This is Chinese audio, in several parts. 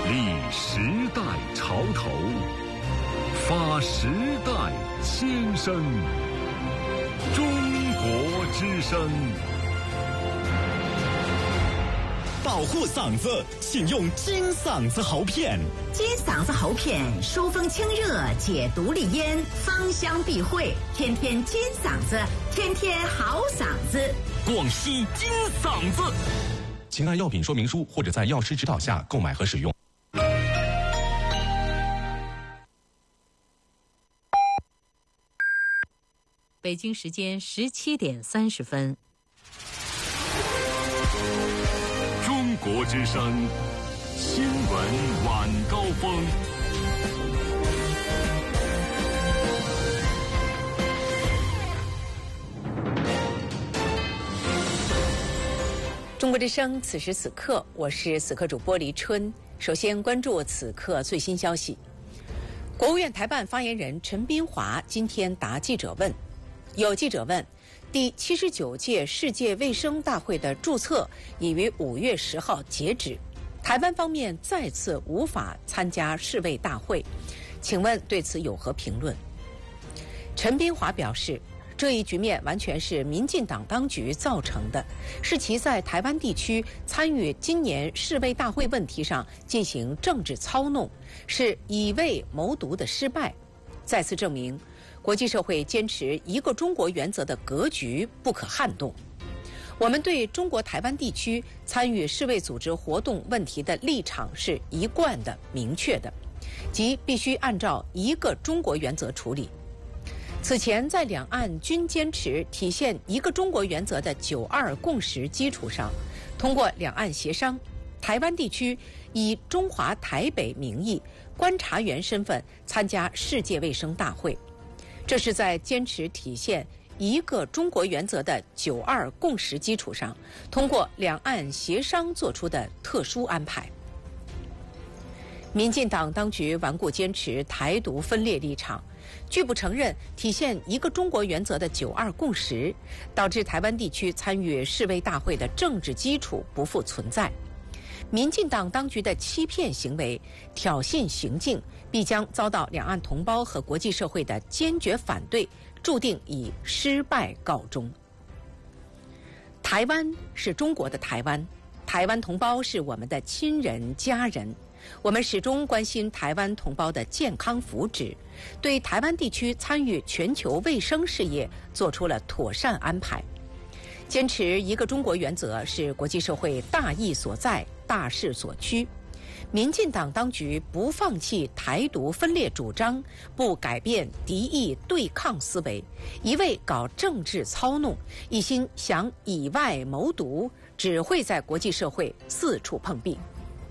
立时代潮头，发时代先声。中国之声。 保护嗓子，请用金嗓子喉片。 金嗓子喉片疏风清热，解毒利咽，芳香避秽，天天金嗓子，天天好嗓子。 广西金嗓子， 请按药品说明书或者在药师指导下购买和使用。 北京时间17点30分。 中国之声新闻晚高峰。 中国之声此时此刻，我是此刻主播黎春。首先关注此刻最新消息。国务院台办发言人陈斌华今天答记者问，有记者问，第79届世界卫生大会的注册已于5月10号截止，台湾方面再次无法参加世卫大会，请问对此有何评论？陈斌华表示，这一局面完全是民进党当局造成的，是其在台湾地区参与今年世卫大会问题上进行政治操弄，是以卫谋独的失败，再次证明国际社会坚持一个中国原则的格局不可撼动。我们对中国台湾地区参与世卫组织活动问题的立场是一贯的、明确的，即必须按照一个中国原则处理。此前在两岸均坚持体现一个中国原则的9·2共识基础上，通过两岸协商，台湾地区以中华台北名义观察员身份参加世界卫生大会，这是在坚持体现一个中国原则的9·2共识基础上，通过两岸协商做出的特殊安排。民进党当局顽固坚持台独分裂立场，拒不承认体现一个中国原则的9·2共识，导致台湾地区参与世卫大会的政治基础不复存在。民进党当局的欺骗行为、挑衅行径，必将遭到两岸同胞和国际社会的坚决反对，注定以失败告终。台湾是中国的台湾，台湾同胞是我们的亲人家人，我们始终关心台湾同胞的健康福祉，对台湾地区参与全球卫生事业做出了妥善安排。坚持一个中国原则是国际社会大义所在、大势所趋。民进党当局不放弃台独分裂主张，不改变敌意对抗思维，一味搞政治操弄，一心想以外谋独，只会在国际社会四处碰壁。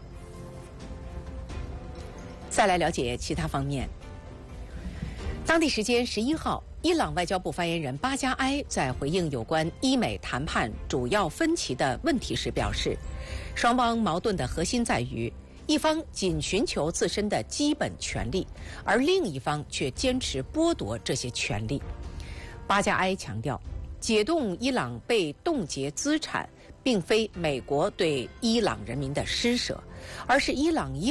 再来了解其他方面。当地时间11号，伊朗外交部发言人巴加埃在回应有关伊美谈判主要分歧的问题时表示，双方矛盾的核心在于，一方仅寻求自身的基本权利，而另一方却坚持剥夺这些权利。巴加埃强调，解冻伊朗被冻结资产，并非美国对伊朗人民的施舍，而是伊朗应